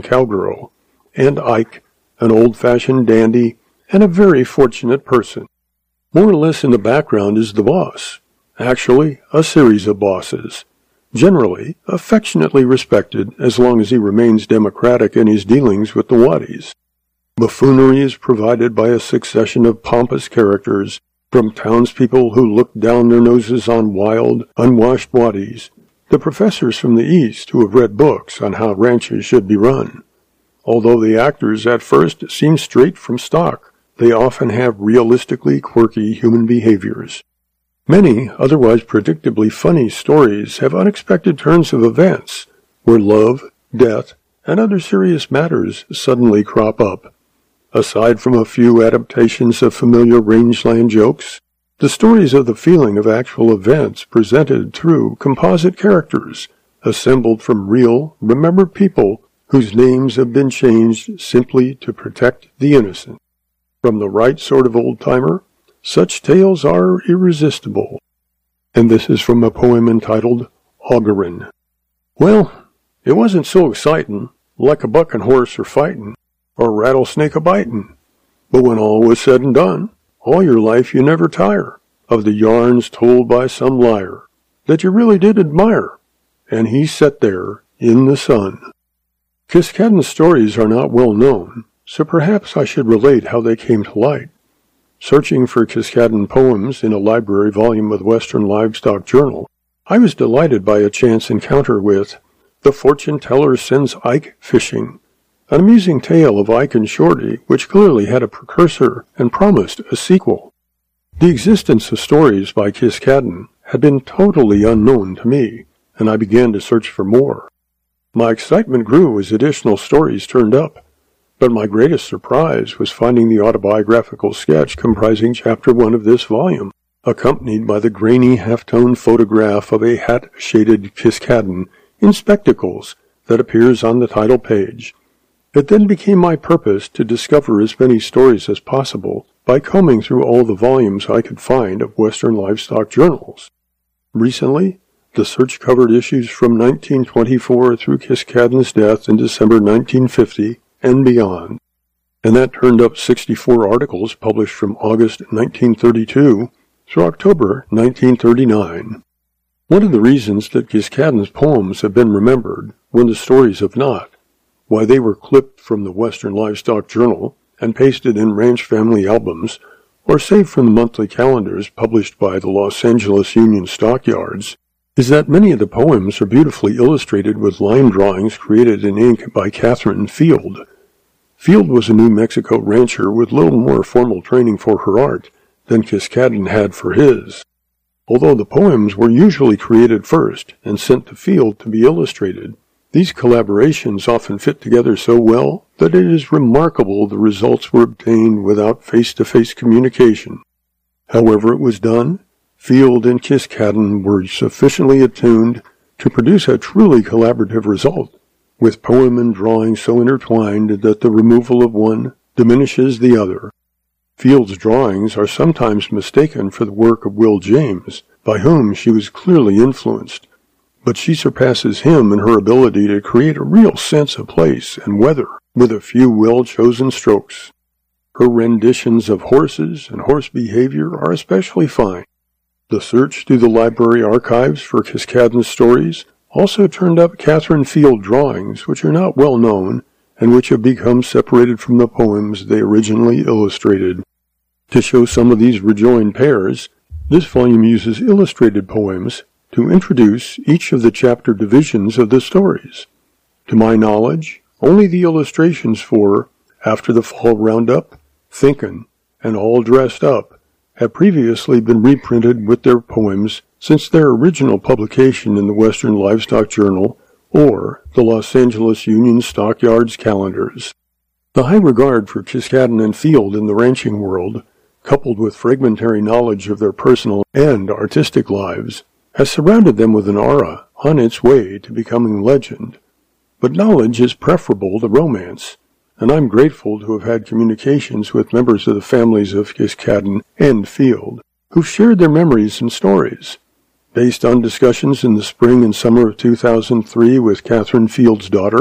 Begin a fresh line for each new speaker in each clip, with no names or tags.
cowgirl, and Ike, an old-fashioned dandy, and a very fortunate person. More or less in the background is the boss, actually a series of bosses, generally affectionately respected as long as he remains democratic in his dealings with the waddies. Buffoonery is provided by a succession of pompous characters, from townspeople who look down their noses on wild, unwashed waddies, to professors from the East who have read books on how ranches should be run. Although the actors at first seem straight from stock, they often have realistically quirky human behaviors. Many otherwise predictably funny stories have unexpected turns of events, where love, death, and other serious matters suddenly crop up. Aside from a few adaptations of familiar rangeland jokes, the stories have the feeling of actual events presented through composite characters, assembled from real, remembered people whose names have been changed simply to protect the innocent. From the right sort of old-timer, such tales are irresistible. And this is from a poem entitled Augurin. Well, it wasn't so excitin', like a bucking horse or fightin', or rattlesnake a-bitin'. But when all was said and done, all your life you never tire of the yarns told by some liar that you really did admire, and he sat there in the sun. Kiskadden's stories are not well known, so perhaps I should relate how they came to light. Searching for Kiskadden poems in a library volume of the Western Livestock Journal, I was delighted by a chance encounter with The Fortune Teller Sends Ike Fishing, an amusing tale of Ike and Shorty which clearly had a precursor and promised a sequel. The existence of stories by Kiskadden had been totally unknown to me, and I began to search for more. My excitement grew as additional stories turned up, but my greatest surprise was finding the autobiographical sketch comprising Chapter 1 of this volume, accompanied by the grainy half-tone photograph of a hat-shaded Kiskadden in spectacles that appears on the title page. It then became my purpose to discover as many stories as possible by combing through all the volumes I could find of Western livestock journals. Recently, the search covered issues from 1924 through Kiskadden's death in December 1950 and beyond, and that turned up 64 articles published from August 1932 through October 1939. One of the reasons that Kiskadden's poems have been remembered when the stories have not, why they were clipped from the Western Livestock Journal and pasted in ranch family albums, or saved from the monthly calendars published by the Los Angeles Union Stockyards, is that many of the poems are beautifully illustrated with line drawings created in ink by Catherine Field. Field was a New Mexico rancher with little more formal training for her art than Kiskadden had for his. Although the poems were usually created first and sent to Field to be illustrated, these collaborations often fit together so well that it is remarkable the results were obtained without face-to-face communication. However it was done, Field and Kiskadden were sufficiently attuned to produce a truly collaborative result, with poem and drawing so intertwined that the removal of one diminishes the other. Field's drawings are sometimes mistaken for the work of Will James, by whom she was clearly influenced, but she surpasses him in her ability to create a real sense of place and weather with a few well-chosen strokes. Her renditions of horses and horse behavior are especially fine. The search through the library archives for Kiskadden's stories also turned up Catherine Field drawings which are not well known and which have become separated from the poems they originally illustrated. To show some of these rejoined pairs, this volume uses illustrated poems to introduce each of the chapter divisions of the stories. To my knowledge, only the illustrations for After the Fall Roundup, Thinkin', and All Dressed Up have previously been reprinted with their poems since their original publication in the Western Livestock Journal or the Los Angeles Union Stockyards calendars. The high regard for Kiskadden and Field in the ranching world, coupled with fragmentary knowledge of their personal and artistic lives, has surrounded them with an aura on its way to becoming legend. But knowledge is preferable to romance, and I'm grateful to have had communications with members of the families of Kiskadden and Field, who've shared their memories and stories. Based on discussions in the spring and summer of 2003 with Catherine Field's daughter,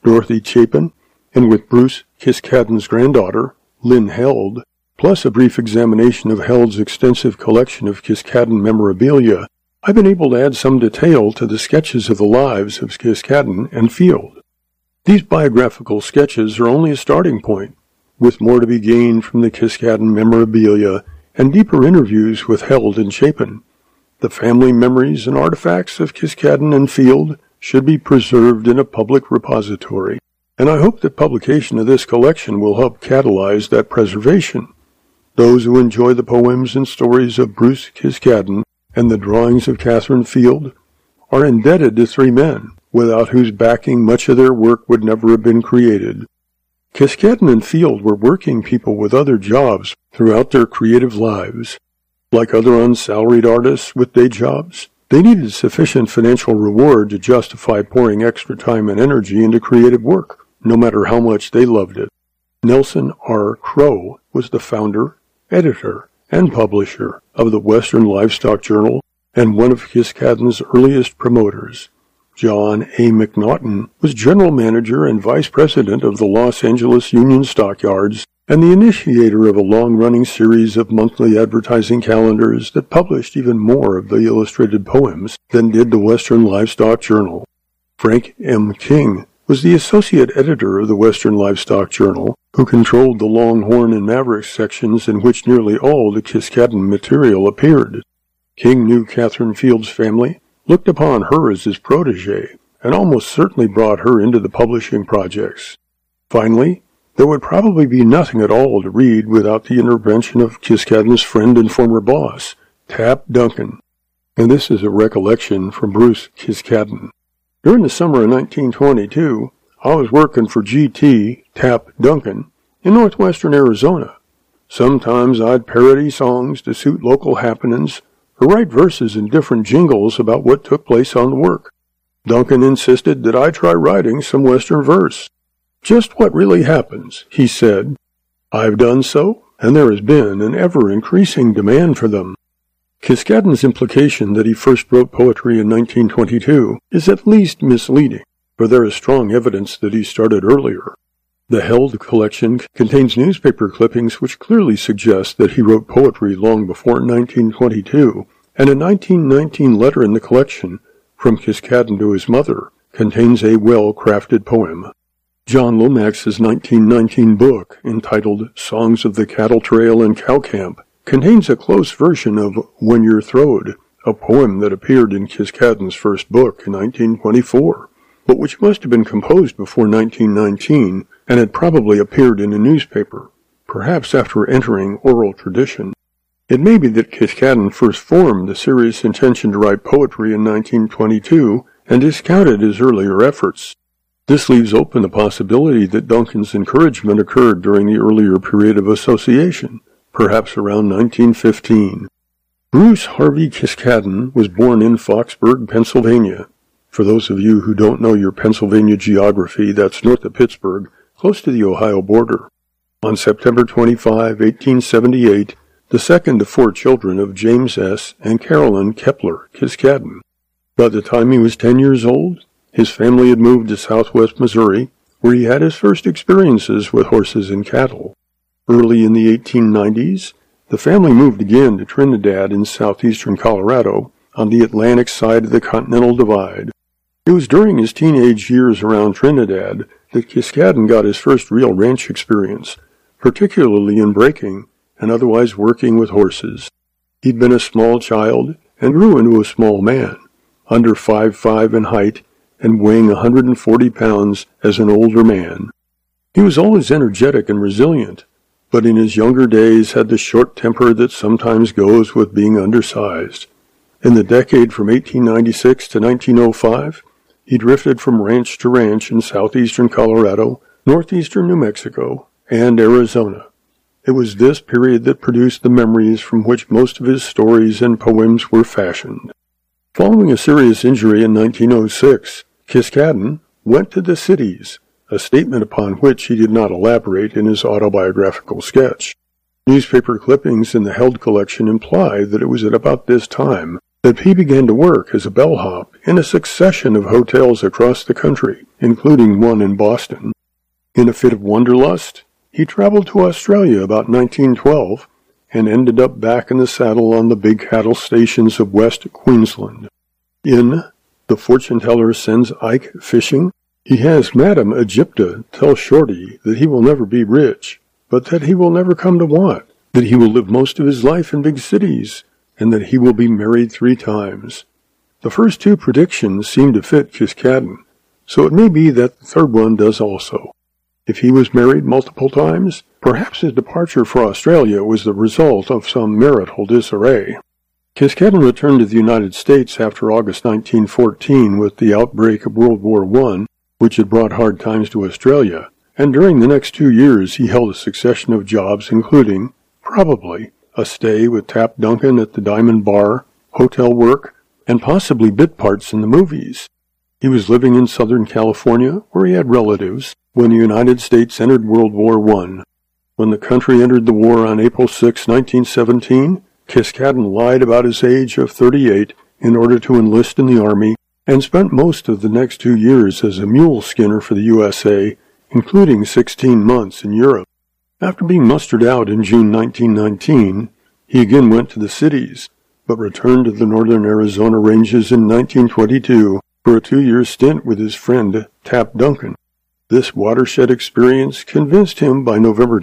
Dorothy Chapin, and with Bruce Kiskadden's granddaughter, Lynn Held, plus a brief examination of Held's extensive collection of Kiskadden memorabilia, I've been able to add some detail to the sketches of the lives of Kiskadden and Field. These biographical sketches are only a starting point, with more to be gained from the Kiskadden memorabilia and deeper interviews with Held and Chapin. The family memories and artifacts of Kiskadden and Field should be preserved in a public repository, and I hope that publication of this collection will help catalyze that preservation. Those who enjoy the poems and stories of Bruce Kiskadden and the drawings of Catherine Field are indebted to three men, without whose backing much of their work would never have been created. Kiskadden and Field were working people with other jobs throughout their creative lives. Like other unsalaried artists with day jobs, they needed sufficient financial reward to justify pouring extra time and energy into creative work, no matter how much they loved it. Nelson R. Crowe was the founder, editor, and publisher of the Western Livestock Journal and one of Kiskadden's earliest promoters. John A. McNaughton was general manager and vice president of the Los Angeles Union Stockyards and the initiator of a long-running series of monthly advertising calendars that published even more of the illustrated poems than did the Western Livestock Journal. Frank M. King was the associate editor of the Western Livestock Journal, who controlled the Longhorn and Maverick sections in which nearly all the Kiskadden material appeared. King knew Catherine Field's family, looked upon her as his protege, and almost certainly brought her into the publishing projects. Finally, there would probably be nothing at all to read without the intervention of Kiskadden's friend and former boss, Tap Duncan. And this is a recollection from Bruce Kiskadden. During the summer of 1922, I was working for G.T. Tap Duncan in northwestern Arizona. Sometimes I'd parody songs to suit local happenings or write verses in different jingles about what took place on the work. Duncan insisted that I try writing some Western verse. Just what really happens, he said. I've done so, and there has been an ever-increasing demand for them. Kiskadden's implication that he first wrote poetry in 1922 is at least misleading, for there is strong evidence that he started earlier. The Held collection contains newspaper clippings which clearly suggest that he wrote poetry long before 1922, and a 1919 letter in the collection from Kiskadden to his mother contains a well-crafted poem. John Lomax's 1919 book, entitled Songs of the Cattle Trail and Cow Camp, contains a close version of When You're Throwed, a poem that appeared in Kiskadden's first book in 1924, but which must have been composed before 1919 and had probably appeared in a newspaper, perhaps after entering oral tradition. It may be that Kiskadden first formed the serious intention to write poetry in 1922 and discounted his earlier efforts. This leaves open the possibility that Duncan's encouragement occurred during the earlier period of association, perhaps around 1915. Bruce Harvey Kiskadden was born in Foxburg, Pennsylvania. For those of you who don't know your Pennsylvania geography, that's north of Pittsburgh, close to the Ohio border. On September 25, 1878, the second of four children of James S. and Carolyn Kepler Kiskadden. By the time he was 10 years old, his family had moved to southwest Missouri, where he had his first experiences with horses and cattle. Early in the 1890s, the family moved again to Trinidad in southeastern Colorado, on the Atlantic side of the Continental Divide. It was during his teenage years around Trinidad that Kiskadden got his first real ranch experience, particularly in breaking and otherwise working with horses. He'd been a small child and grew into a small man, under 5'5" in height and weighing 140 pounds as an older man. He was always energetic and resilient, but in his younger days had the short temper that sometimes goes with being undersized. In the decade from 1896 to 1905, he drifted from ranch to ranch in southeastern Colorado, northeastern New Mexico, and Arizona. It was this period that produced the memories from which most of his stories and poems were fashioned. Following a serious injury in 1906, Kiskadden went to the cities, a statement upon which he did not elaborate in his autobiographical sketch. Newspaper clippings in the Held collection imply that it was at about this time that he began to work as a bellhop in a succession of hotels across the country, including one in Boston. In a fit of wanderlust, he traveled to Australia about 1912 and ended up back in the saddle on the big cattle stations of West Queensland. In The Fortune Teller Sends Ike Fishing, he has Madame Egypta tell Shorty that he will never be rich, but that he will never come to want, that he will live most of his life in big cities, and that he will be married 3 times. The first 2 predictions seem to fit Kiskaddon, so it may be that the third one does also. If he was married multiple times, perhaps his departure for Australia was the result of some marital disarray. Kiskaddon returned to the United States after August 1914 with the outbreak of World War I, which had brought hard times to Australia, and during the next 2 years he held a succession of jobs including, probably, a stay with Tap Duncan at the Diamond Bar, hotel work, and possibly bit parts in the movies. He was living in Southern California, where he had relatives, when the United States entered World War I. When the country entered the war on April 6, 1917, Kiskaddon lied about his age of 38 in order to enlist in the Army, and spent most of the next 2 years as a mule skinner for the USA, including 16 months in Europe. After being mustered out in June 1919, he again went to the cities, but returned to the northern Arizona ranges in 1922 for a 2-year stint with his friend Tap Duncan. This watershed experience convinced him by November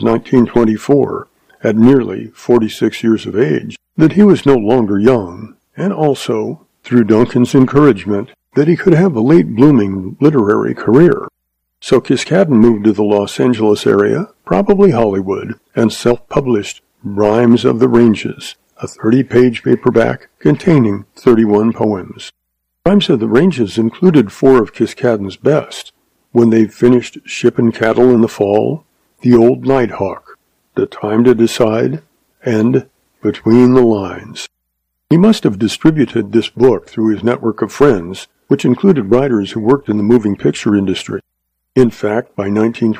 1924, at nearly 46 years of age, that he was no longer young, and also, through Duncan's encouragement, that he could have a late-blooming literary career. So Kiskaddon moved to the Los Angeles area, probably Hollywood, and self-published Rhymes of the Ranges, a 30-page paperback containing 31 poems. Rhymes of the Ranges included 4 of Kiskaddon's best: When They've Finished Shippin' Cattle in the Fall, The Old Nighthawk, The Time to Decide, and Between the Lines. He must have distributed this book through his network of friends, which included writers who worked in the moving picture industry. In fact, by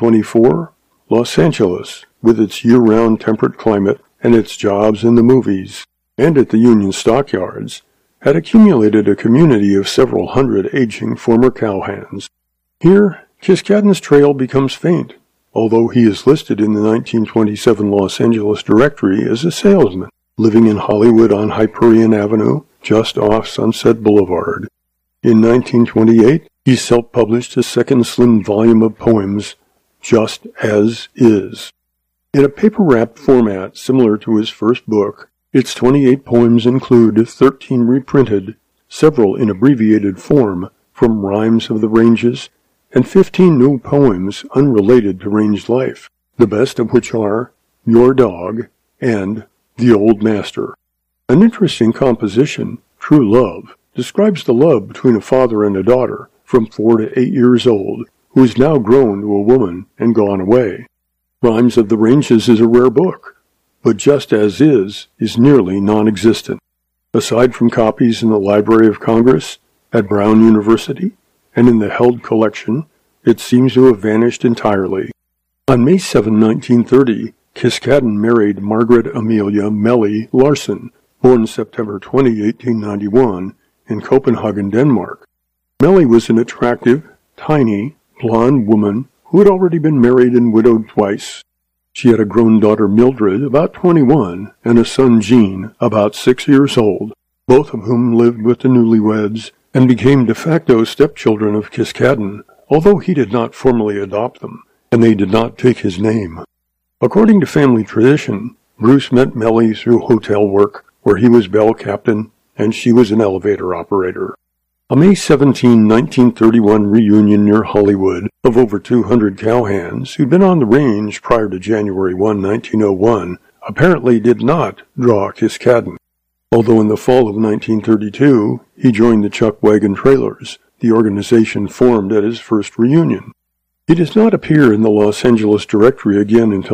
1924, Los Angeles, with its year-round temperate climate and its jobs in the movies and at the Union stockyards, had accumulated a community of several hundred aging former cowhands. Here, Kiskaddon's trail becomes faint, although he is listed in the 1927 Los Angeles directory as a salesman, living in Hollywood on Hyperion Avenue, just off Sunset Boulevard. In 1928, he self-published his second slim volume of poems, Just As Is. In a paper-wrapped format similar to his first book, its 28 poems include 13 reprinted, several in abbreviated form, from Rhymes of the Ranges, and 15 new poems unrelated to range life, the best of which are Your Dog and The Old Master. An interesting composition, True Love, describes the love between a father and a daughter from 4 to 8 years old, who is now grown to a woman and gone away. Rhymes of the Ranges is a rare book, but Just As Is nearly non-existent. Aside from copies in the Library of Congress, at Brown University, and in the held collection, it seems to have vanished entirely. On May 7, 1930, Kiskaddon married Margaret Amelia Melly Larsen, born September 20, 1891, in Copenhagen, Denmark. Melly was an attractive, tiny, blonde woman who had already been married and widowed twice. She had a grown daughter, Mildred, about 21, and a son, Gene, about 6 years old, both of whom lived with the newlyweds and became de facto stepchildren of Kiskaddon, although he did not formally adopt them, and they did not take his name. According to family tradition, Bruce met Melly through hotel work, where he was bell captain and she was an elevator operator. A May 17, 1931 reunion near Hollywood of over 200 cowhands who'd been on the range prior to January 1, 1901, apparently did not draw Kiskaddon, although in the fall of 1932 he joined the Chuck Wagon Trailers, the organization formed at his first reunion. He does not appear in the Los Angeles directory again until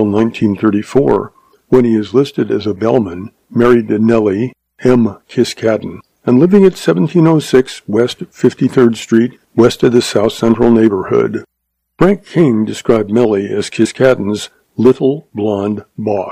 1934, when he is listed as a bellman, married to Nellie M. Kiskaddon, and living at 1706 West 53rd Street, west of the South Central neighborhood. Frank King described Melly as Kiskaddon's little blonde boss.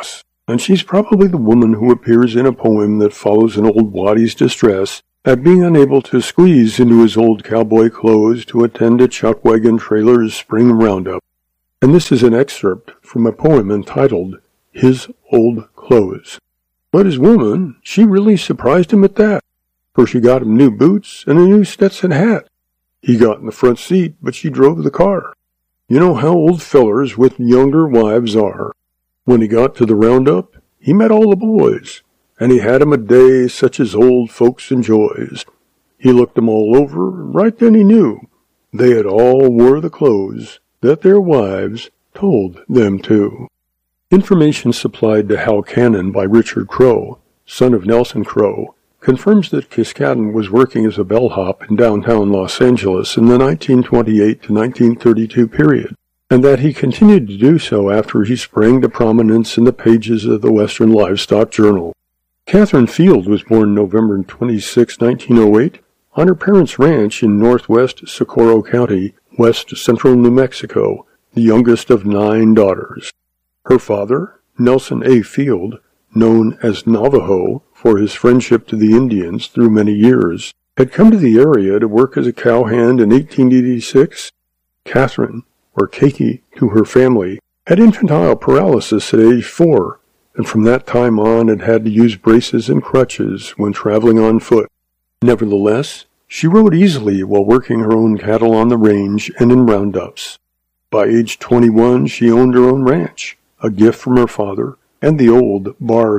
And she's probably the woman who appears in a poem that follows an old Waddy's distress at being unable to squeeze into his old cowboy clothes to attend a chuck wagon trailer's spring roundup. And this is an excerpt from a poem entitled His Old Clothes. But his woman, she really surprised him at that, for she got him new boots and a new Stetson hat. He got in the front seat, but she drove the car. You know how old fellers with younger wives are. When he got to the roundup, he met all the boys, and he had 'em a day such as old folks enjoys. He looked 'em all over, and right then he knew they had all wore the clothes that their wives told them to. Information supplied to Hal Cannon by Richard Crowe, son of Nelson Crowe, confirms that Kiskaddon was working as a bellhop in downtown Los Angeles in the 1928 to 1932 period, and that he continued to do so after he sprang to prominence in the pages of the Western Livestock Journal. Catherine Field was born November 26, 1908, on her parents' ranch in northwest Socorro County, west central New Mexico, the youngest of 9 daughters. Her father, Nelson A. Field, known as Navajo for his friendship to the Indians through many years, had come to the area to work as a cowhand in 1886. Catherine, or Katie to her family, had infantile paralysis at age 4, and from that time on had had to use braces and crutches when traveling on foot. Nevertheless, she rode easily while working her own cattle on the range and in roundups. By age 21, she owned her own ranch, a gift from her father, and the old Bar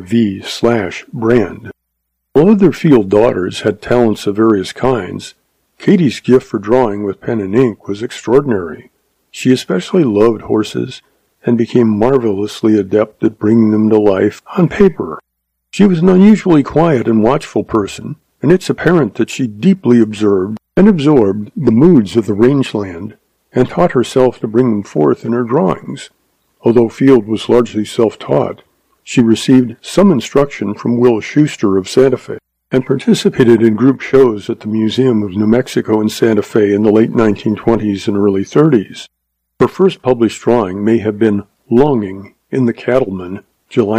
V/brand. While other Field daughters had talents of various kinds, Katie's gift for drawing with pen and ink was extraordinary. She especially loved horses and became marvelously adept at bringing them to life on paper. She was an unusually quiet and watchful person, and it's apparent that she deeply observed and absorbed the moods of the rangeland and taught herself to bring them forth in her drawings. Although Field was largely self-taught, she received some instruction from Will Schuster of Santa Fe and participated in group shows at the Museum of New Mexico in Santa Fe in the late 1920s and early 30s. Her first published drawing may have been Longing in the Cattleman, July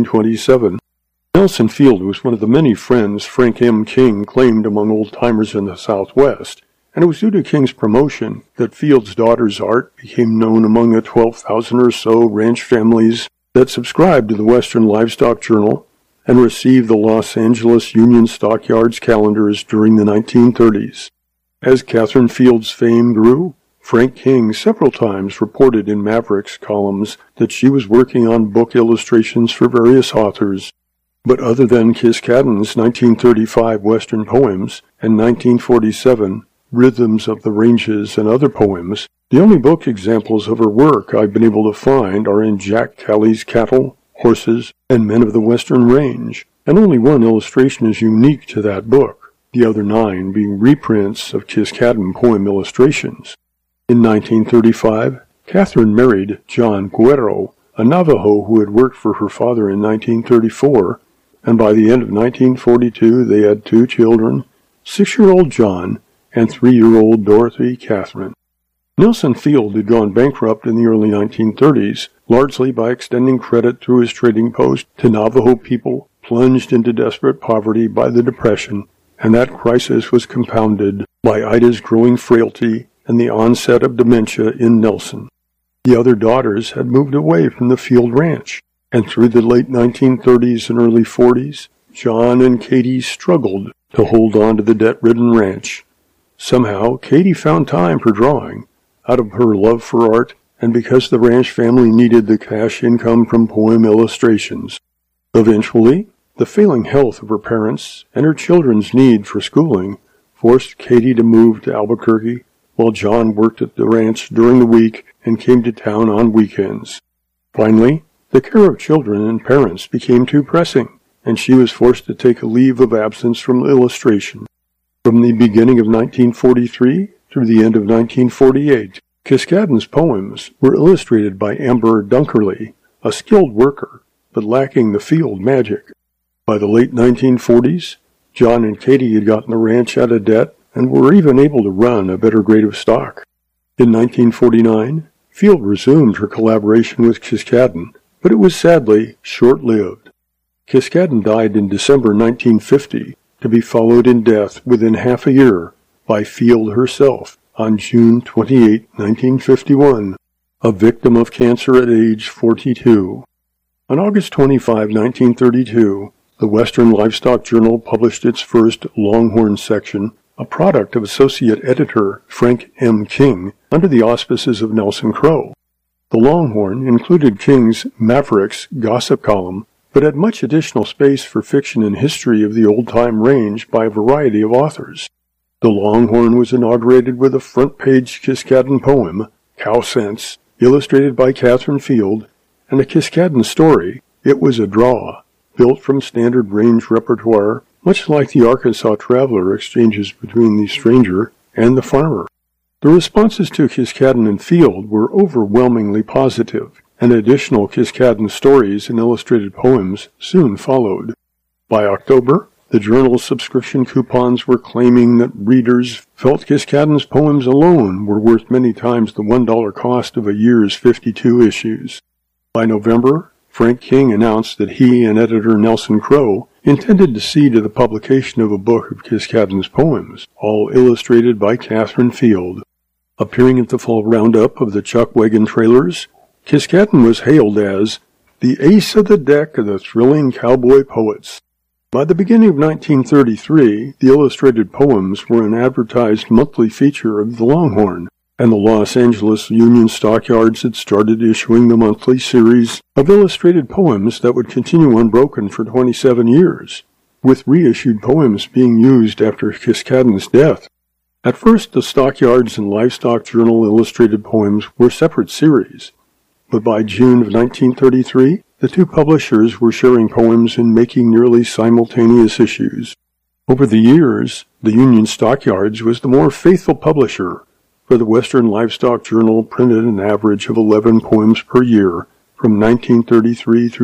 1927. Nelson Field was one of the many friends Frank M. King claimed among old-timers in the Southwest, and it was due to King's promotion that Field's daughter's art became known among the 12,000 or so ranch families that subscribed to the Western Livestock Journal and received the Los Angeles Union Stockyards calendars during the 1930s. As Catherine Field's fame grew, Frank King several times reported in Mavericks columns that she was working on book illustrations for various authors. But other than Kiskaddon's 1935 Western poems and 1947 Rhythms of the Ranges and other poems, the only book examples of her work I've been able to find are in Jack Calley's Cattle, Horses, and Men of the Western Range, and only one illustration is unique to that book, the other 9 being reprints of Kiskaddon poem illustrations. In 1935, Catherine married John Guerrero, a Navajo who had worked for her father in 1934, and by the end of 1942 they had 2 children, 6-year-old John and 3-year-old Dorothy Catherine. Nelson Field had gone bankrupt in the early 1930s, largely by extending credit through his trading post to Navajo people plunged into desperate poverty by the Depression, and that crisis was compounded by Ida's growing frailty and the onset of dementia in Nelson. The other daughters had moved away from the Field Ranch, and through the late 1930s and early 40s, John and Katie struggled to hold on to the debt-ridden ranch. Somehow, Katie found time for drawing, out of her love for art, and because the ranch family needed the cash income from poem illustrations. Eventually, the failing health of her parents and her children's need for schooling forced Katie to move to Albuquerque, while John worked at the ranch during the week and came to town on weekends. Finally, the care of children and parents became too pressing, and she was forced to take a leave of absence from illustration. From the beginning of 1943 through the end of 1948, Kiskaddon's poems were illustrated by Amber Dunkerley, a skilled worker, but lacking the Field magic. By the late 1940s, John and Katie had gotten the ranch out of debt and were even able to run a better grade of stock. In 1949, Field resumed her collaboration with Kiskaddon, but it was sadly short-lived. Kiskadden died in December 1950, to be followed in death within half a year by Field herself on June 28, 1951, a victim of cancer at age 42. On August 25, 1932, the Western Livestock Journal published its first Longhorn section, a product of associate editor Frank M. King, under the auspices of Nelson Crowe. The Longhorn included King's Mavericks gossip column, but had much additional space for fiction and history of the old-time range by a variety of authors. The Longhorn was inaugurated with a front-page Kiskadden poem, Cow Sense, illustrated by Catherine Field, and a Kiskadden story, It Was a Draw, built from standard range repertoire, much like the Arkansas Traveler exchanges between the stranger and the farmer. The responses to Kiskadden and Field were overwhelmingly positive, and additional Kiskadden stories and illustrated poems soon followed. By October, the journal's subscription coupons were claiming that readers felt Kiskadden's poems alone were worth many times the $1 cost of a year's 52 issues. By November, Frank King announced that he and editor Nelson Crowe intended to see to the publication of a book of Kiskadden's poems, all illustrated by Catherine Field. Appearing at the fall roundup of the Chuck Wagon Trailers, Kiskadden was hailed as the ace of the deck of the thrilling cowboy poets. By the beginning of 1933, the illustrated poems were an advertised monthly feature of the Longhorn, and the Los Angeles Union Stockyards had started issuing the monthly series of illustrated poems that would continue unbroken for 27 years, with reissued poems being used after Kiskadden's death. At first, the Stockyards and Livestock Journal illustrated poems were separate series, but by June of 1933, the two publishers were sharing poems and making nearly simultaneous issues. Over the years, the Union Stockyards was the more faithful publisher, for the Western Livestock Journal printed an average of 11 poems per year from 1933 through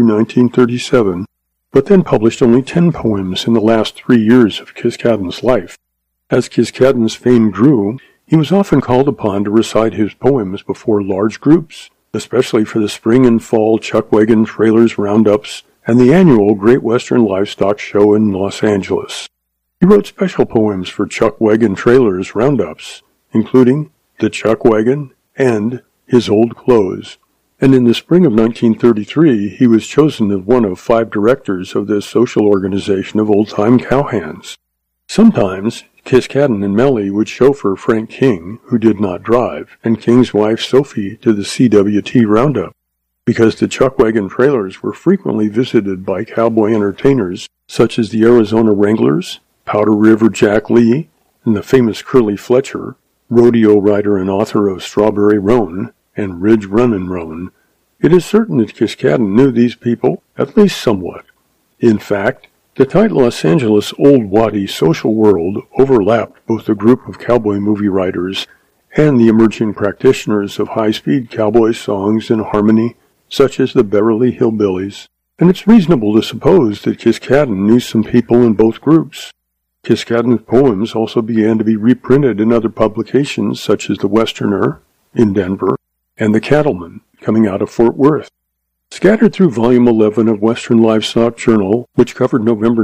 1937, but then published only 10 poems in the last 3 years of Kiskadden's life. As Kiskadden's fame grew, he was often called upon to recite his poems before large groups, especially for the spring and fall Chuck Wagon Trailers roundups and the annual Great Western Livestock Show in Los Angeles. He wrote special poems for Chuck Wagon Trailers roundups, including The Chuck Wagon and His Old Clothes, and in the spring of 1933 he was chosen as one of 5 directors of this social organization of old-time cowhands. Sometimes Kiskadden and Melly would chauffeur Frank King, who did not drive, and King's wife Sophie to the CWT Roundup, because the Chuck Wagon Trailers were frequently visited by cowboy entertainers such as the Arizona Wranglers, Powder River Jack Lee, and the famous Curly Fletcher, rodeo rider and author of Strawberry Roan and Ridge Runnin' Roan. It is certain that Kiskadden knew these people, at least somewhat. In fact, the tight Los Angeles Old Waddy social world overlapped both the group of cowboy movie writers and the emerging practitioners of high-speed cowboy songs in harmony, such as the Beverly Hillbillies, and it's reasonable to suppose that Kiskadden knew some people in both groups. Kiskadden's poems also began to be reprinted in other publications such as The Westerner in Denver and The Cattleman coming out of Fort Worth. Scattered through Volume 11 of Western Livestock Journal, which covered November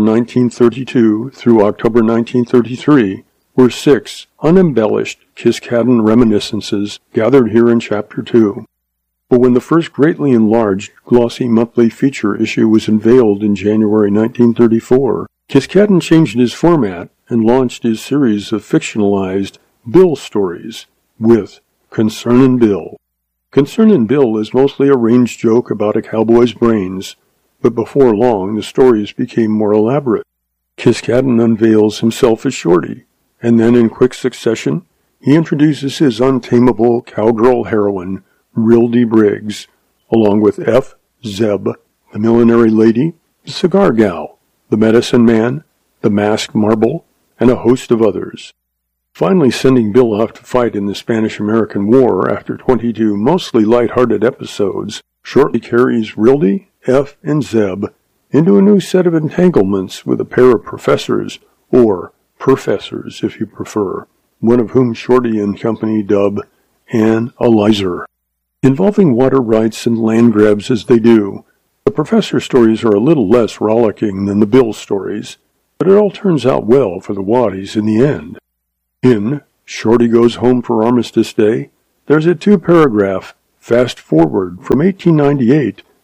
1932 through October 1933, were 6 unembellished Kiskadden reminiscences gathered here in Chapter 2. But when the first greatly enlarged, glossy monthly feature issue was unveiled in January 1934, Kiskadden changed his format and launched his series of fictionalized Bill stories with Concernin' Bill. Concernin' Bill is mostly a range joke about a cowboy's brains, but before long the stories became more elaborate. Kiskadden unveils himself as Shorty, and then in quick succession he introduces his untamable cowgirl heroine, Rildy Briggs, along with F. Zeb, the millinery lady, the cigar gal, the medicine man, the masked marble, and a host of others. Finally sending Bill off to fight in the Spanish-American War after 22 mostly light-hearted episodes, shortly carries Rildy, F, and Zeb into a new set of entanglements with a pair of professors, or professors if you prefer, one of whom Shorty and company dub Ann Elizer. Involving water rights and land grabs as they do, the Professor stories are a little less rollicking than the Bill stories, but it all turns out well for the Waddies in the end. In Shorty Goes Home for Armistice Day, there's a 2-paragraph fast forward from 1898 to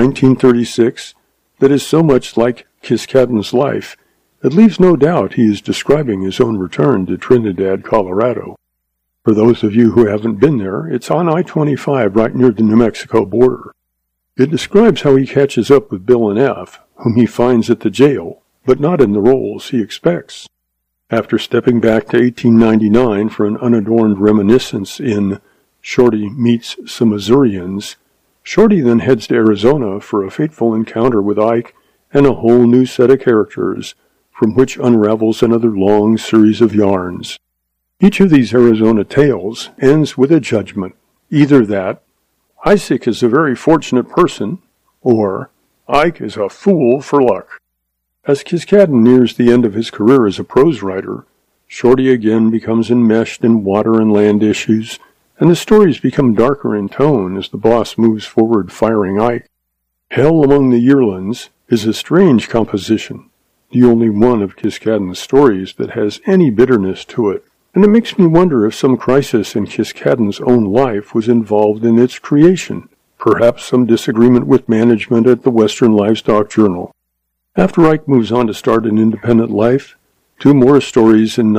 1936 that is so much like Kiskadden's life, it leaves no doubt he is describing his own return to Trinidad, Colorado. For those of you who haven't been there, it's on I-25 right near the New Mexico border. It describes how he catches up with Bill and F, whom he finds at the jail, but not in the roles he expects. After stepping back to 1899 for an unadorned reminiscence in Shorty Meets Some Missourians, Shorty then heads to Arizona for a fateful encounter with Ike and a whole new set of characters, from which unravels another long series of yarns. Each of these Arizona tales ends with a judgment, either that Isaac is a very fortunate person, or Ike is a fool for luck. As Kiskadden nears the end of his career as a prose writer, Shorty again becomes enmeshed in water and land issues, and the stories become darker in tone as the boss moves forward firing Ike. Hell Among the Yearlands is a strange composition, the only one of Kiskadden's stories that has any bitterness to it, and it makes me wonder if some crisis in Kiskadden's own life was involved in its creation, perhaps some disagreement with management at the Western Livestock Journal. After Ike moves on to start an independent life, 2 more stories in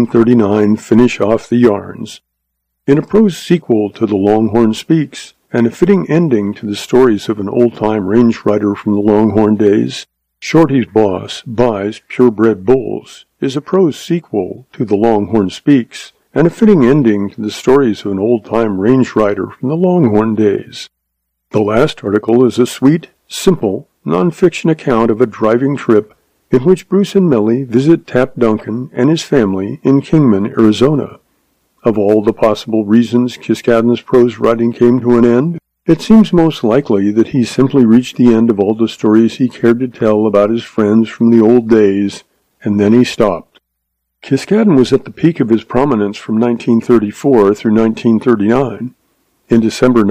1939 finish off the yarns. In a prose sequel to The Longhorn Speaks, and a fitting ending to the stories of an old-time range rider from the Longhorn days, Shorty's Boss Buys Purebred Bulls is a prose sequel to The Longhorn Speaks, and a fitting ending to the stories of an old-time range rider from the Longhorn days. The last article is a sweet, simple, non-fiction account of a driving trip in which Bruce and Millie visit Tap Duncan and his family in Kingman, Arizona. Of all the possible reasons Kiskadden's prose writing came to an end, it seems most likely that he simply reached the end of all the stories he cared to tell about his friends from the old days, and then he stopped. Kiskadden was at the peak of his prominence from 1934 through 1939. In December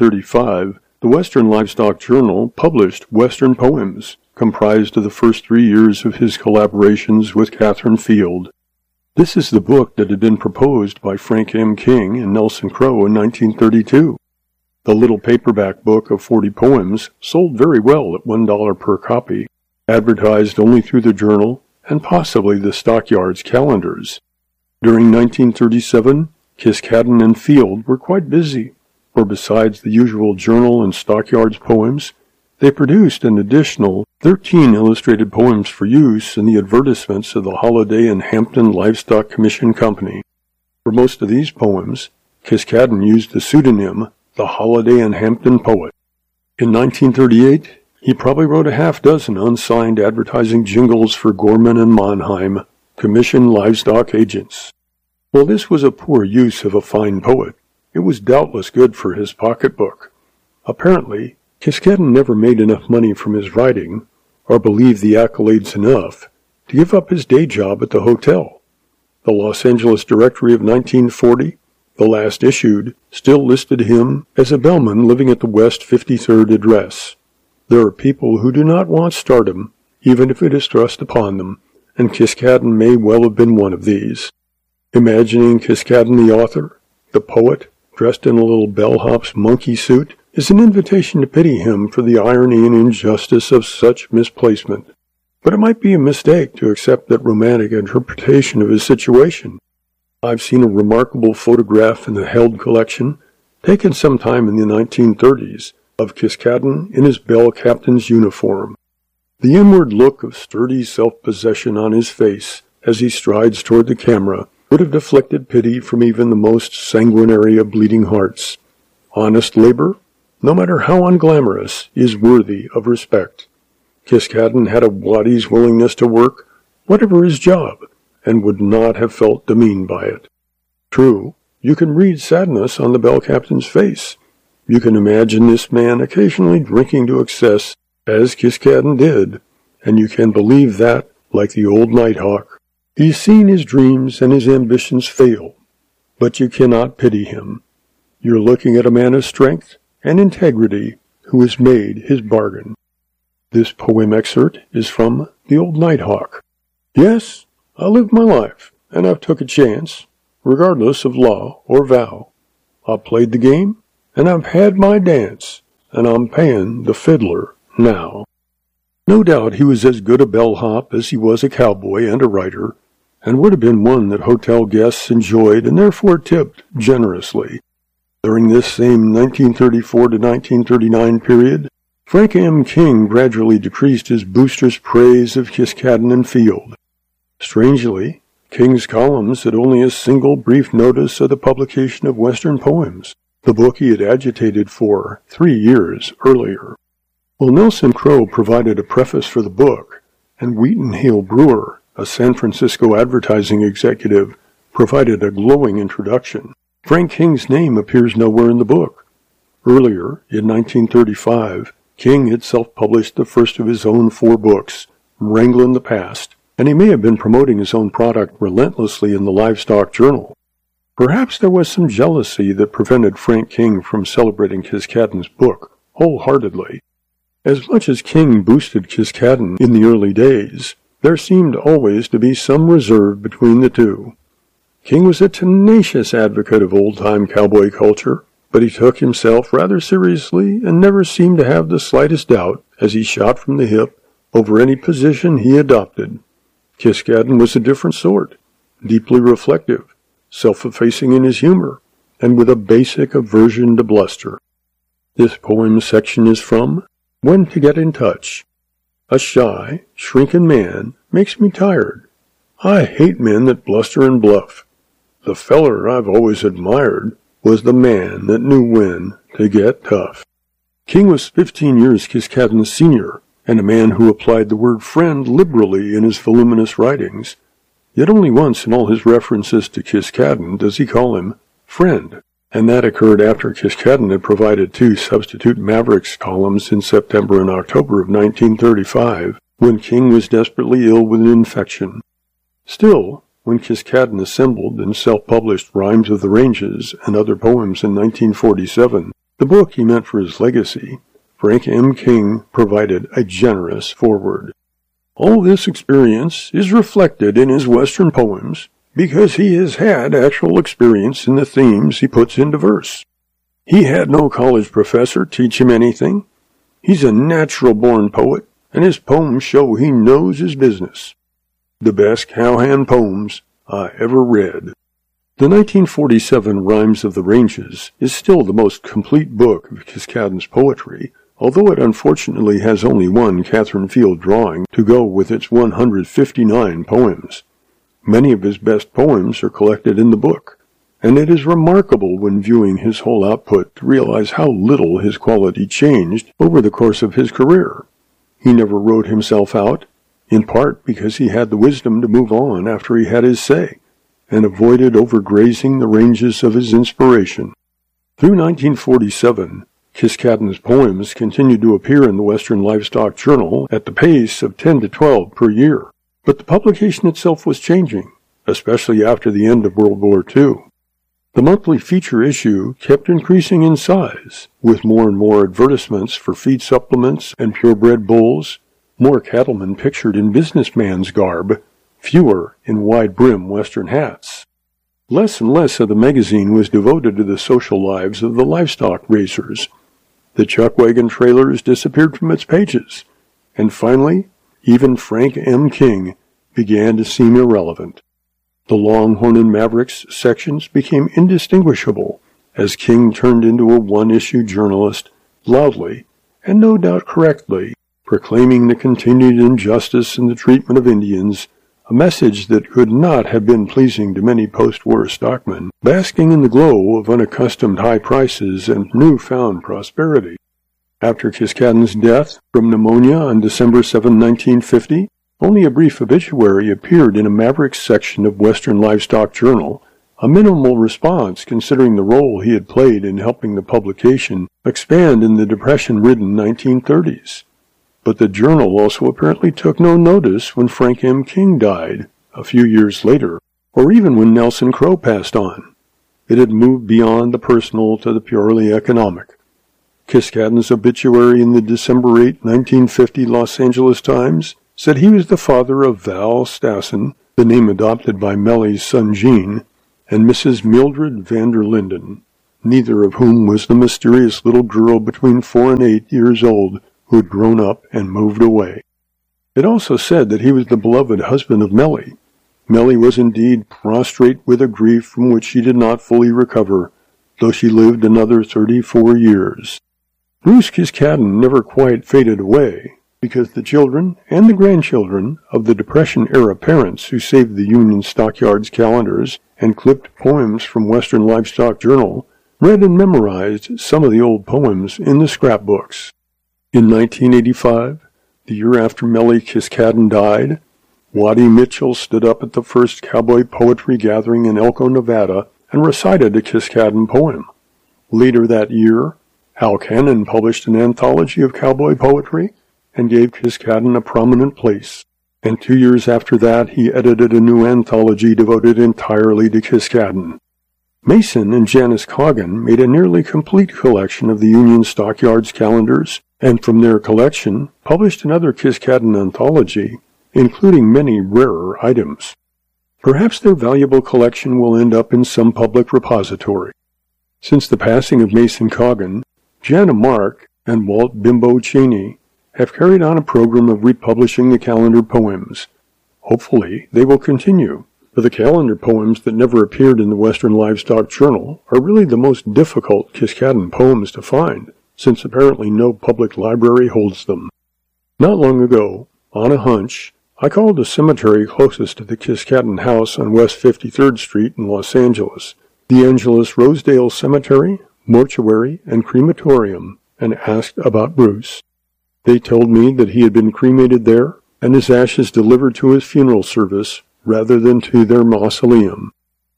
1935, the Western Livestock Journal published Western Poems, comprised of the first 3 years of his collaborations with Catherine Field. This is the book that had been proposed by Frank M. King and Nelson Crowe in 1932. The little paperback book of 40 poems sold very well at $1 per copy, advertised only through the journal and possibly the stockyards calendars. During 1937, Kiskadden and Field were quite busy, for besides the usual journal and stockyards poems, they produced an additional 13 illustrated poems for use in the advertisements of the Holiday and Hampton Livestock Commission Company. For most of these poems, Kiskadden used the pseudonym The Holiday and Hampton Poet. In 1938, he probably wrote a half-dozen unsigned advertising jingles for Gorman and Mannheim, commissioned livestock agents. While this was a poor use of a fine poet, it was doubtless good for his pocketbook. Apparently, Kiskadden never made enough money from his writing, or believed the accolades enough, to give up his day job at the hotel. The Los Angeles Directory of 1940, the last issued, still listed him as a bellman living at the West 53rd address. There are people who do not want stardom, even if it is thrust upon them, and Kiskadden may well have been one of these. Imagining Kiskadden the author, the poet, dressed in a little bellhop's monkey suit, is an invitation to pity him for the irony and injustice of such misplacement. But it might be a mistake to accept that romantic interpretation of his situation. I've seen a remarkable photograph in the Held collection, taken sometime in the 1930s, of Kiskadden in his bell captain's uniform. The inward look of sturdy self-possession on his face as he strides toward the camera would have deflected pity from even the most sanguinary of bleeding hearts. Honest labor, no matter how unglamorous, is worthy of respect. Kiskadden had a Waddie's willingness to work, whatever his job, and would not have felt demeaned by it. True, you can read sadness on the bell captain's face. You can imagine this man occasionally drinking to excess, as Kiskadden did, and you can believe that, like the old nighthawk, he's seen his dreams and his ambitions fail. But you cannot pity him. You're looking at a man of strength and integrity who has made his bargain. This poem excerpt is from The Old Nighthawk. Yes, I lived my life, and I've took a chance, regardless of law or vow. I've played the game, and I've had my dance, and I'm paying the fiddler now. No doubt he was as good a bellhop as he was a cowboy and a writer, and would have been one that hotel guests enjoyed and therefore tipped generously. During this same 1934 to 1939 period, Frank M. King gradually decreased his boisterous praise of Kiskaddon and Field. Strangely, King's columns had only a single brief notice of the publication of Western poems, the book he had agitated for 3 years earlier. While Nelson Crowe provided a preface for the book, and Wheaton Hale Brewer, a San Francisco advertising executive, provided a glowing introduction, Frank King's name appears nowhere in the book. Earlier, in 1935, King had self-published the first of his own 4 books, Wranglin' the Past, and he may have been promoting his own product relentlessly in the Livestock Journal. Perhaps there was some jealousy that prevented Frank King from celebrating Kiskaddon's book wholeheartedly. As much as King boosted Kiskaddon in the early days, there seemed always to be some reserve between the two. King was a tenacious advocate of old-time cowboy culture, but he took himself rather seriously and never seemed to have the slightest doubt as he shot from the hip over any position he adopted. Kiskaddon was a different sort, deeply reflective, self-effacing in his humor, and with a basic aversion to bluster. This poem section is from When to Get in Touch. A shy, shrinking man makes me tired. I hate men that bluster and bluff. The feller I've always admired was the man that knew when to get tough. King was 15 years Kiskaddon's senior, and a man who applied the word friend liberally in his voluminous writings. Yet only once in all his references to Kiskaddon does he call him friend, and that occurred after Kiskaddon had provided 2 substitute Mavericks columns in September and October of 1935, when King was desperately ill with an infection. Still, when Kiskaddon assembled and self-published Rhymes of the Ranges and other poems in 1947, the book he meant for his legacy, Frank M. King provided a generous foreword. All this experience is reflected in his Western poems because he has had actual experience in the themes he puts into verse. He had no college professor teach him anything. He's a natural-born poet, and his poems show he knows his business. The best cowhand poems I ever read. The 1947 Rhymes of the Ranges is still the most complete book of Kiskaddon's poetry, although it unfortunately has only one Catherine Field drawing to go with its 159 poems. Many of his best poems are collected in the book, and it is remarkable when viewing his whole output to realize how little his quality changed over the course of his career. He never wrote himself out, in part because he had the wisdom to move on after he had his say, and avoided overgrazing the ranges of his inspiration. Through 1947, Kiskaddon's poems continued to appear in the Western Livestock Journal at the pace of 10 to 12 per year, but the publication itself was changing, especially after the end of World War II. The monthly feature issue kept increasing in size, with more and more advertisements for feed supplements and purebred bulls, more cattlemen pictured in businessman's garb, fewer in wide-brim Western hats. Less and less of the magazine was devoted to the social lives of the livestock racers. The chuck wagon trailers disappeared from its pages, and finally, even Frank M. King began to seem irrelevant. The Longhorn and Mavericks sections became indistinguishable as King turned into a one-issue journalist, loudly, and no doubt correctly, proclaiming the continued injustice in the treatment of Indians, a message that could not have been pleasing to many post-war stockmen, basking in the glow of unaccustomed high prices and newfound prosperity. After Kiskaddon's death from pneumonia on December 7, 1950, only a brief obituary appeared in a Mavericks section of Western Livestock Journal, a minimal response considering the role he had played in helping the publication expand in the Depression-ridden 1930s. But the journal also apparently took no notice when Frank M. King died, a few years later, or even when Nelson Crowe passed on. It had moved beyond the personal to the purely economic. Kiskadden's obituary in the December 8, 1950 Los Angeles Times said he was the father of Val Stassen, the name adopted by Mellie's son Gene, and Mrs. Mildred van der Linden, neither of whom was the mysterious little girl between 4 and 8 years old who had grown up and moved away. It also said that he was the beloved husband of Mellie. Mellie was indeed prostrate with a grief from which she did not fully recover, though she lived another 34 years. Bruce Kiskadden never quite faded away, because the children and the grandchildren of the Depression-era parents who saved the Union Stockyards calendars and clipped poems from Western Livestock Journal read and memorized some of the old poems in the scrapbooks. In 1985, the year after Mellie Kiskadden died, Waddy Mitchell stood up at the first cowboy poetry gathering in Elko, Nevada, and recited a Kiskadden poem. Later that year, Hal Cannon published an anthology of cowboy poetry and gave Kiskadden a prominent place, and 2 years after that he edited a new anthology devoted entirely to Kiskadden. Mason and Janice Coggan made a nearly complete collection of the Union Stockyards calendars, and from their collection published another Kiskadden anthology, including many rarer items. Perhaps their valuable collection will end up in some public repository. Since the passing of Mason Coggan, Jana Mark and Walt Bimbo Cheney have carried on a program of republishing the calendar poems. Hopefully, they will continue, for the calendar poems that never appeared in the Western Livestock Journal are really the most difficult Kiskadden poems to find, since apparently no public library holds them. Not long ago, on a hunch, I called the cemetery closest to the Kiskadden house on West 53rd Street in Los Angeles, the Angeles Rosedale Cemetery, Mortuary, and Crematorium, and asked about Bruce. They told me that he had been cremated there, and his ashes delivered to his funeral service rather than to their mausoleum.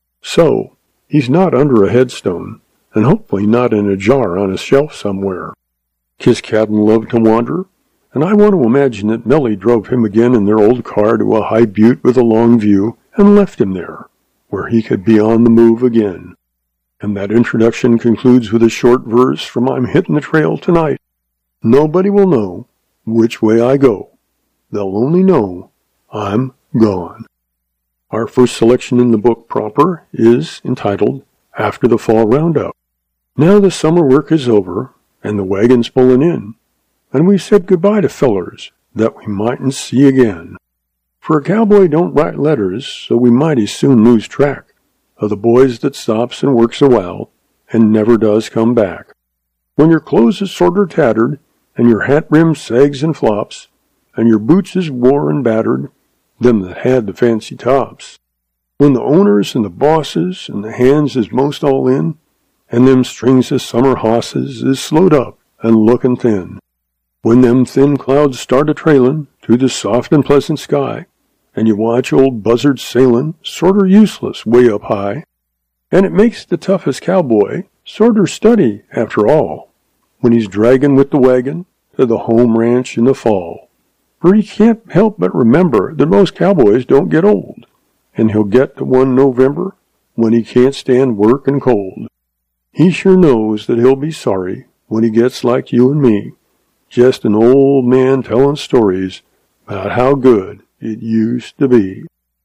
So, he's not under a headstone, and hopefully not in a jar on a shelf somewhere. Kiskadden loved to wander, and I want to imagine that Mellie drove him again in their old car to a high butte with a long view and left him there, where he could be on the move again. And that introduction concludes with a short verse from I'm Hitting the Trail Tonight. Nobody will know which way I go. They'll only know I'm gone. Our first selection in the book proper is entitled After the Fall Roundup. Now the summer work is over, and the wagon's pulling in, and we've said goodbye to fellers that we mightn't see again. For a cowboy don't write letters, so we mighty soon lose track of the boys that stops and works a while and never does come back. When your clothes is sorter tattered, and your hat brim sags and flops, and your boots is wore and battered, them that had the fancy tops. When the owners and the bosses and the hands is most all in, and them strings of summer hosses is slowed up and lookin' thin. When them thin clouds start a-trailin' to the soft and pleasant sky, and you watch old buzzards sailin' sorter useless way up high, and it makes the toughest cowboy sorter study after all, when he's draggin' with the wagon to the home ranch in the fall. For he can't help but remember that most cowboys don't get old, and he'll get to one November when he can't stand work and cold. He sure knows that he'll be sorry when he gets like you and me, just an old man telling stories about how good it used to be.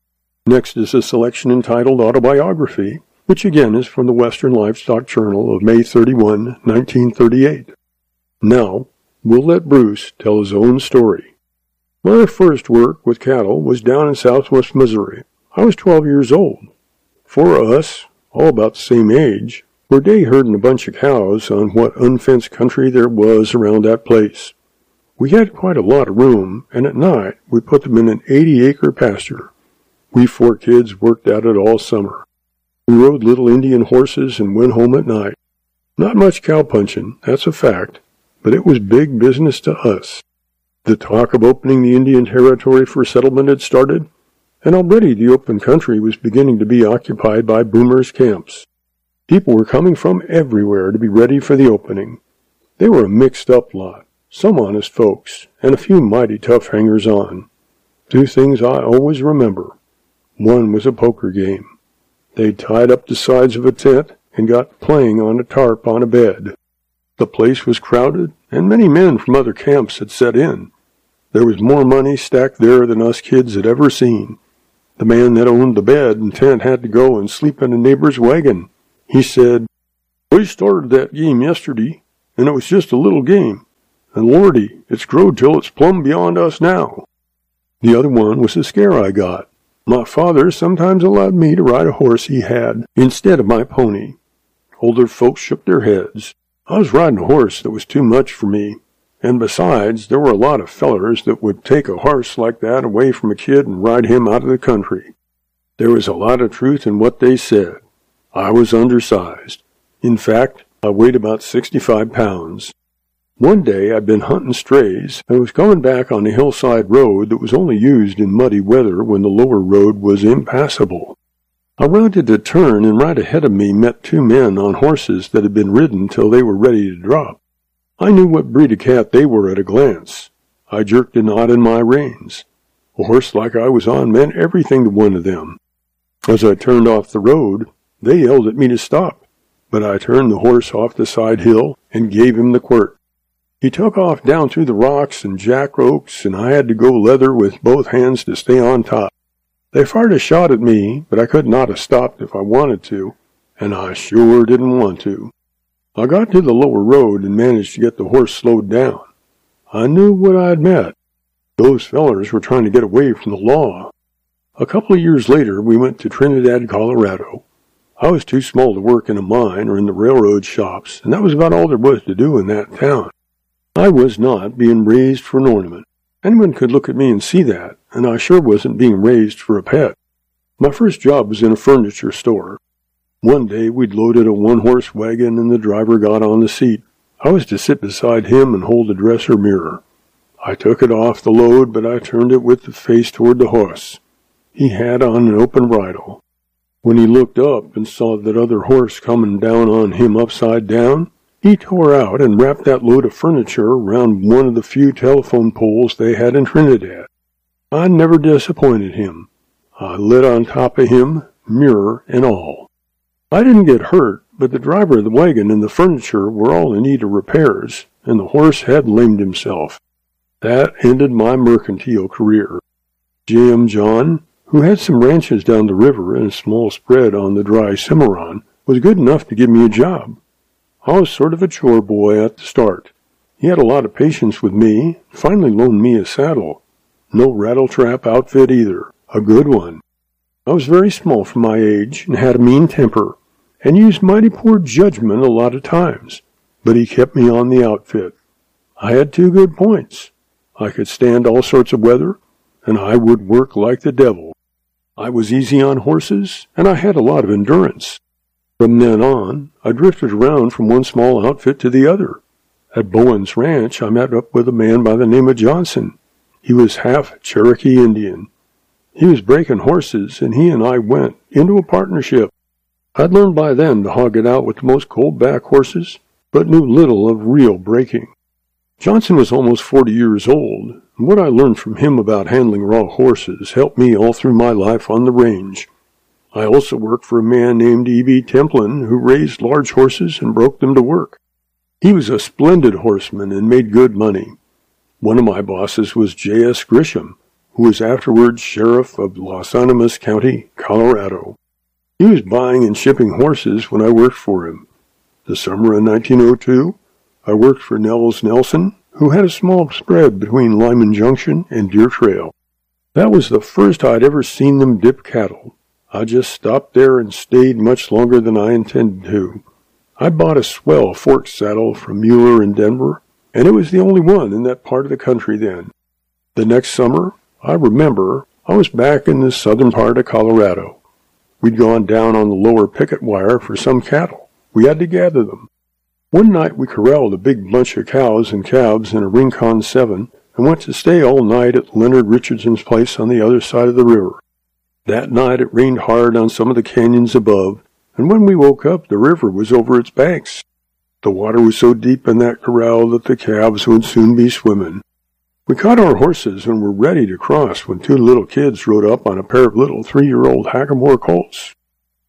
Next is a selection entitled Autobiography, which again is from the Western Livestock Journal of May 31, 1938. Now, we'll let Bruce tell his own story. My first work with cattle was down in southwest Missouri. I was 12 years old. Four of us, all about the same age, were day herding a bunch of cows on what unfenced country there was around that place. We had quite a lot of room, and at night we put them in an 80-acre pasture. We four kids worked at it all summer. We rode little Indian horses and went home at night. Not much cow-punching, that's a fact, but it was big business to us. The talk of opening the Indian Territory for settlement had started, and already the open country was beginning to be occupied by boomers' camps. People were coming from everywhere to be ready for the opening. They were a mixed-up lot, some honest folks, and a few mighty tough hangers-on. Two things I always remember. One was a poker game. They tied up the sides of a tent and got playing on a tarp on a bed. The place was crowded, and many men from other camps had set in. There was more money stacked there than us kids had ever seen. The man that owned the bed and tent had to go and sleep in a neighbor's wagon. He said, "We started that game yesterday, and it was just a little game. And Lordy, it's growed till it's plumb beyond us now." The other one was a scare I got. My father sometimes allowed me to ride a horse he had instead of my pony. Older folks shook their heads. I was riding a horse that was too much for me. And besides, there were a lot of fellers that would take a horse like that away from a kid and ride him out of the country. There was a lot of truth in what they said. I was undersized. In fact, I weighed about 65 pounds. One day I'd been hunting strays and was going back on a hillside road that was only used in muddy weather when the lower road was impassable. I rounded a turn, and right ahead of me met two men on horses that had been ridden till they were ready to drop. I knew what breed of cat they were at a glance. I jerked a knot in my reins. A horse like I was on meant everything to one of them. As I turned off the road, they yelled at me to stop, but I turned the horse off the side hill and gave him the quirt. He took off down through the rocks and jack oaks, and I had to go leather with both hands to stay on top. They fired a shot at me, but I could not have stopped if I wanted to, and I sure didn't want to. I got to the lower road and managed to get the horse slowed down. I knew what I'd met. Those fellers were trying to get away from the law. A couple of years later, we went to Trinidad, Colorado. I was too small to work in a mine or in the railroad shops, and that was about all there was to do in that town. I was not being raised for an ornament. Anyone could look at me and see that, and I sure wasn't being raised for a pet. My first job was in a furniture store. One day we'd loaded a one-horse wagon and the driver got on the seat. I was to sit beside him and hold the dresser mirror. I took it off the load, but I turned it with the face toward the horse. He had on an open bridle. When he looked up and saw that other horse coming down on him upside down, he tore out and wrapped that load of furniture around one of the few telephone poles they had in Trinidad. I never disappointed him. I lit on top of him, mirror and all. I didn't get hurt, but the driver of the wagon and the furniture were all in need of repairs, and the horse had lamed himself. That ended my mercantile career. J.M. John, who had some ranches down the river and a small spread on the dry Cimarron, was good enough to give me a job. I was sort of a chore boy at the start. He had a lot of patience with me, finally loaned me a saddle. No rattletrap outfit either, a good one. I was very small for my age and had a mean temper, and used mighty poor judgment a lot of times, but he kept me on the outfit. I had two good points. I could stand all sorts of weather, and I would work like the devil. I was easy on horses, and I had a lot of endurance. From then on, I drifted around from one small outfit to the other. At Bowen's Ranch, I met up with a man by the name of Johnson. He was half Cherokee Indian. He was breaking horses, and he and I went into a partnership. I'd learned by then to hog it out with the most cold-back horses, but knew little of real breaking. Johnson was almost 40 years old, and what I learned from him about handling raw horses helped me all through my life on the range. I also worked for a man named E.B. Templin, who raised large horses and broke them to work. He was a splendid horseman and made good money. One of my bosses was J.S. Grisham, who was afterwards sheriff of Los Animas County, Colorado. He was buying and shipping horses when I worked for him. The summer of 1902, I worked for Nels Nelson, who had a small spread between Lyman Junction and Deer Trail. That was the first I'd ever seen them dip cattle. I just stopped there and stayed much longer than I intended to. I bought a swell fork saddle from Mueller in Denver, and it was the only one in that part of the country then. The next summer, I remember, I was back in the southern part of Colorado. We'd gone down on the lower picket wire for some cattle. We had to gather them. One night we corralled a big bunch of cows and calves in a Rincon 7 and went to stay all night at Leonard Richardson's place on the other side of the river. That night it rained hard on some of the canyons above, and when we woke up the river was over its banks. The water was so deep in that corral that the calves would soon be swimming. We caught our horses and were ready to cross when two little kids rode up on a pair of little 3-year-old hackamore colts.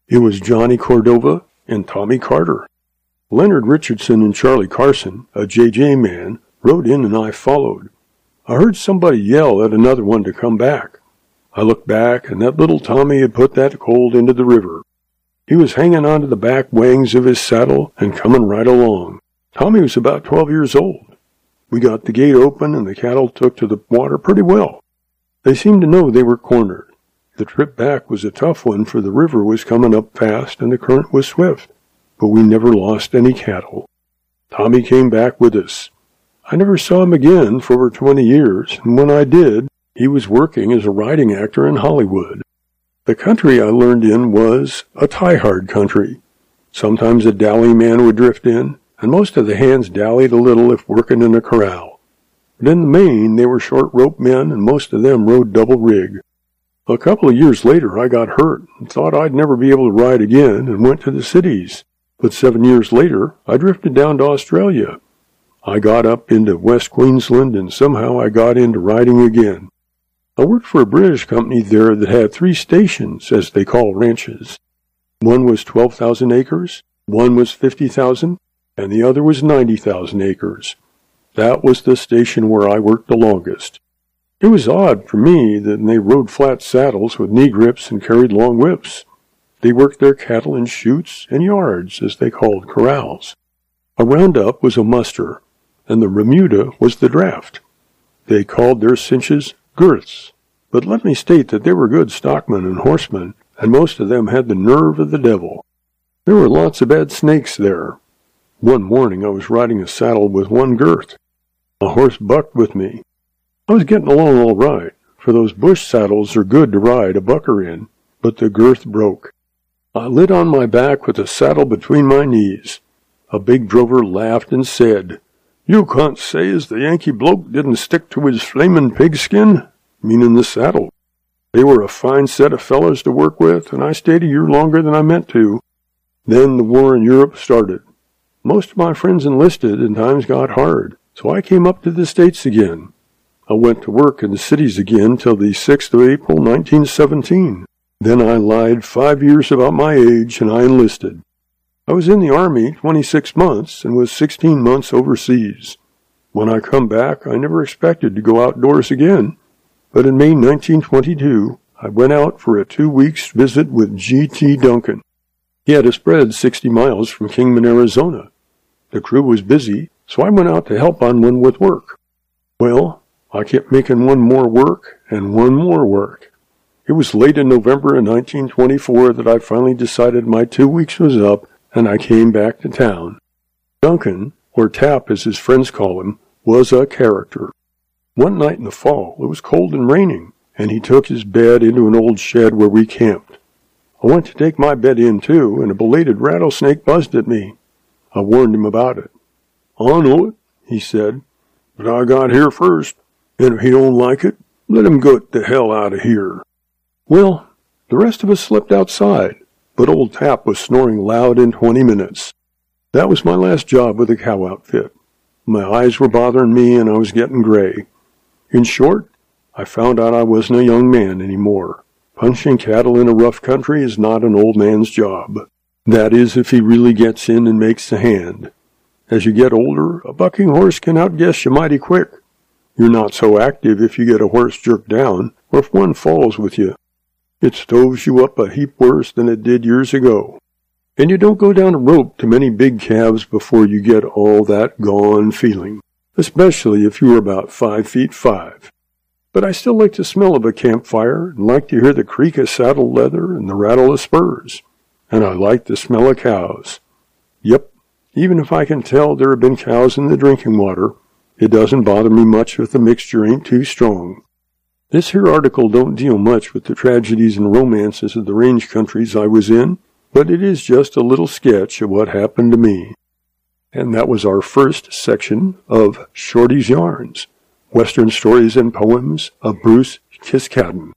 It was Johnny Cordova and Tommy Carter. Leonard Richardson and Charlie Carson, a J.J. man, rode in and I followed. I heard somebody yell at another one to come back. I looked back, and that little Tommy had put that colt into the river. He was hanging onto the back wings of his saddle and coming right along. Tommy was about 12 years old. We got the gate open, and the cattle took to the water pretty well. They seemed to know they were cornered. The trip back was a tough one, for the river was coming up fast and the current was swift. But we never lost any cattle. Tommy came back with us. I never saw him again for over 20 years, and when I did, he was working as a riding actor in Hollywood. The country I learned in was a tie-hard country. Sometimes a dally man would drift in, and most of the hands dallied a little if working in a corral. But in the main, they were short rope men, and most of them rode double rig. A couple of years later, I got hurt and thought I'd never be able to ride again and went to the cities. But 7 years later, I drifted down to Australia. I got up into West Queensland, and somehow I got into riding again. I worked for a British company there that had 3 stations, as they call ranches. One was 12,000 acres, one was 50,000, and the other was 90,000 acres. That was the station where I worked the longest. It was odd for me that they rode flat saddles with knee grips and carried long whips. They worked their cattle in chutes and yards, as they called corrals. A roundup was a muster, and the remuda was the draft. They called their cinches girths, but let me state that they were good stockmen and horsemen, and most of them had the nerve of the devil. There were lots of bad snakes there. One morning I was riding a saddle with one girth. A horse bucked with me. I was getting along all right, for those bush saddles are good to ride a bucker in, but the girth broke. I lit on my back with the saddle between my knees. A big drover laughed and said, "You can't say as the Yankee bloke didn't stick to his flamin' pigskin," meaning the saddle. They were a fine set of fellows to work with, and I stayed a year longer than I meant to. Then the war in Europe started. Most of my friends enlisted, and times got hard, so I came up to the States again. I went to work in the cities again till the 6th of April, 1917. Then I lied 5 years about my age, and I enlisted. I was in the Army 26 months and was 16 months overseas. When I come back, I never expected to go outdoors again. But in May 1922, I went out for a 2 weeks visit with G.T. Duncan. He had a spread 60 miles from Kingman, Arizona. The crew was busy, so I went out to help on one with work. Well, I kept making one more work and one more work. It was late in November of 1924 that I finally decided my 2 weeks was up, and I came back to town. Duncan, or Tap as his friends call him, was a character. One night in the fall, it was cold and raining, and he took his bed into an old shed where we camped. I went to take my bed in, too, and a belated rattlesnake buzzed at me. I warned him about it. "I know it," he said, "but I got here first, and if he don't like it, let him get the hell out of here." Well, the rest of us slept outside, but old Tap was snoring loud in 20 minutes. That was my last job with the cow outfit. My eyes were bothering me, and I was getting gray. In short, I found out I wasn't a young man anymore. Punching cattle in a rough country is not an old man's job. That is, if he really gets in and makes the hand. As you get older, a bucking horse can outguess you mighty quick. You're not so active if you get a horse jerked down, or if one falls with you. It stoves you up a heap worse than it did years ago. And you don't go down a rope to many big calves before you get all that gone feeling, especially if you are about 5'5". But I still like the smell of a campfire, and like to hear the creak of saddle leather and the rattle of spurs. And I like the smell of cows. Yep, even if I can tell there have been cows in the drinking water, it doesn't bother me much if the mixture ain't too strong. This here article don't deal much with the tragedies and romances of the range countries I was in, but it is just a little sketch of what happened to me. And that was our first section of Shorty's Yarns, Western Stories and Poems of Bruce Kiskaddon.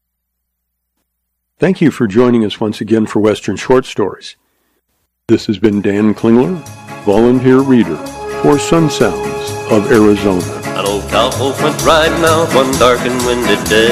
Thank you for joining us once again for Western Short Stories. This has been Dan Klingler, volunteer reader for Sun Sounds of Arizona.
An old cowpoke went riding out one dark and windy day.